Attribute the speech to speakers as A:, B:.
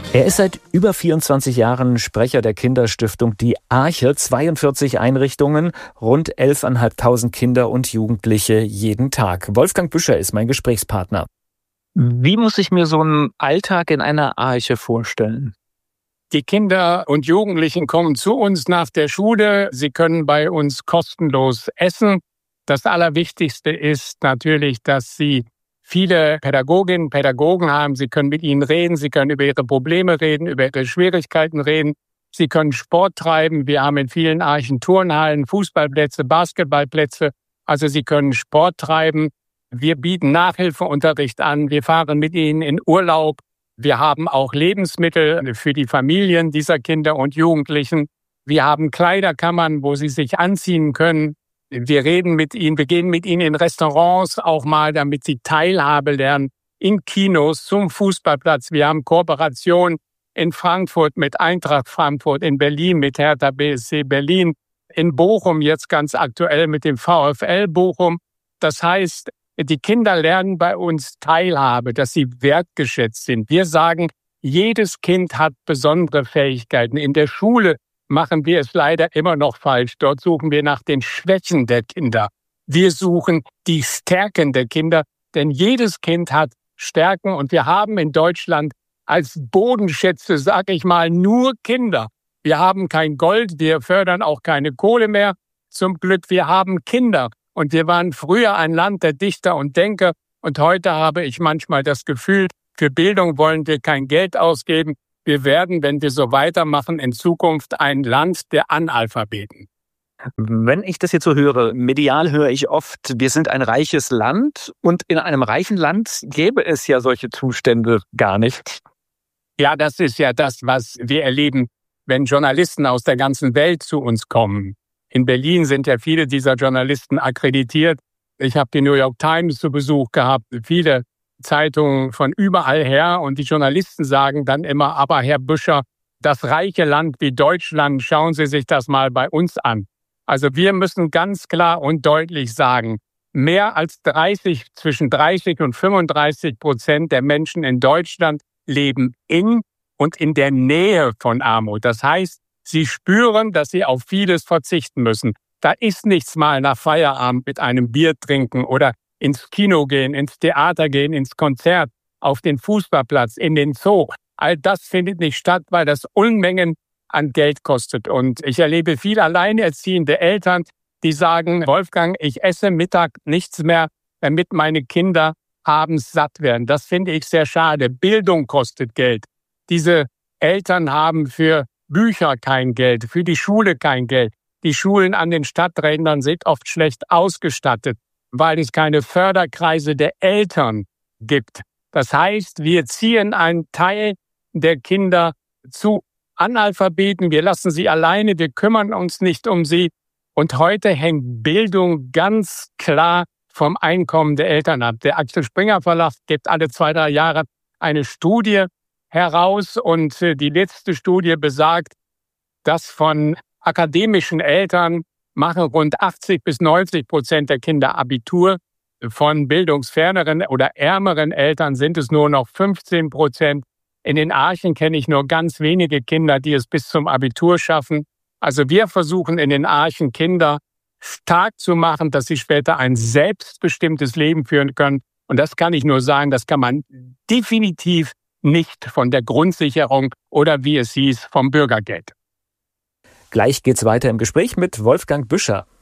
A: Er ist seit über 24 Jahren Sprecher der Kinderstiftung Die Arche, 42 Einrichtungen, rund 11.500 Kinder und Jugendliche jeden Tag. Wolfgang Büscher ist mein Gesprächspartner.
B: Wie muss ich mir so einen Alltag in einer Arche vorstellen?
C: Die Kinder und Jugendlichen kommen zu uns nach der Schule. Sie können bei uns kostenlos essen. Das Allerwichtigste ist natürlich, dass sie viele Pädagoginnen und Pädagogen haben. Sie können mit ihnen reden, sie können über ihre Probleme reden, über ihre Schwierigkeiten reden. Sie können Sport treiben. Wir haben in vielen Archen Turnhallen, Fußballplätze, Basketballplätze. Also sie können Sport treiben. Wir bieten Nachhilfeunterricht an. Wir fahren mit ihnen in Urlaub. Wir haben auch Lebensmittel für die Familien dieser Kinder und Jugendlichen. Wir haben Kleiderkammern, wo sie sich anziehen können. Wir reden mit ihnen, wir gehen mit ihnen in Restaurants auch mal, damit sie Teilhabe lernen, in Kinos, zum Fußballplatz. Wir haben Kooperation in Frankfurt mit Eintracht Frankfurt, in Berlin mit Hertha BSC Berlin, in Bochum jetzt ganz aktuell mit dem VfL Bochum. Das heißt, die Kinder lernen bei uns Teilhabe, dass sie wertgeschätzt sind. Wir sagen, jedes Kind hat besondere Fähigkeiten. In der Schule machen wir es leider immer noch falsch. Dort suchen wir nach den Schwächen der Kinder. Wir suchen die Stärken der Kinder, denn jedes Kind hat Stärken und wir haben in Deutschland als Bodenschätze, sag ich mal, nur Kinder. Wir haben kein Gold, wir fördern auch keine Kohle mehr. Zum Glück, wir haben Kinder und wir waren früher ein Land der Dichter und Denker und heute habe ich manchmal das Gefühl, für Bildung wollen wir kein Geld ausgeben. Wir werden, wenn wir so weitermachen, in Zukunft ein Land der Analphabeten.
B: Wenn ich das jetzt so höre, medial höre ich oft, wir sind ein reiches Land und in einem reichen Land gäbe es ja solche Zustände gar nicht.
C: Ja, das ist ja das, was wir erleben, wenn Journalisten aus der ganzen Welt zu uns kommen. In Berlin sind ja viele dieser Journalisten akkreditiert. Ich habe die New York Times zu Besuch gehabt, viele Zeitungen von überall her und die Journalisten sagen dann immer, aber Herr Büscher, das reiche Land wie Deutschland, schauen Sie sich das mal bei uns an. Also wir müssen ganz klar und deutlich sagen, mehr als zwischen 30 und 35% der Menschen in Deutschland leben in und in der Nähe von Armut. Das heißt, sie spüren, dass sie auf vieles verzichten müssen. Da ist nichts mal nach Feierabend mit einem Bier trinken oder ins Kino gehen, ins Theater gehen, ins Konzert, auf den Fußballplatz, in den Zoo. All das findet nicht statt, weil das Unmengen an Geld kostet. Und ich erlebe viele alleinerziehende Eltern, die sagen, Wolfgang, ich esse Mittag nichts mehr, damit meine Kinder abends satt werden. Das finde ich sehr schade. Bildung kostet Geld. Diese Eltern haben für Bücher kein Geld, für die Schule kein Geld. Die Schulen an den Stadträndern sind oft schlecht ausgestattet, weil es keine Förderkreise der Eltern gibt. Das heißt, wir ziehen einen Teil der Kinder zu Analphabeten, wir lassen sie alleine, wir kümmern uns nicht um sie. Und heute hängt Bildung ganz klar vom Einkommen der Eltern ab. Der Axel Springer Verlag gibt alle 2-3 Jahre eine Studie heraus und die letzte Studie besagt, dass von akademischen Eltern machen rund 80-90% der Kinder Abitur. Von bildungsferneren oder ärmeren Eltern sind es nur noch 15%. In den Archen kenne ich nur ganz wenige Kinder, die es bis zum Abitur schaffen. Also wir versuchen in den Archen Kinder stark zu machen, dass sie später ein selbstbestimmtes Leben führen können. Und das kann ich nur sagen, das kann man definitiv nicht von der Grundsicherung oder wie es hieß, vom Bürgergeld.
A: Gleich geht's weiter im Gespräch mit Wolfgang Büscher.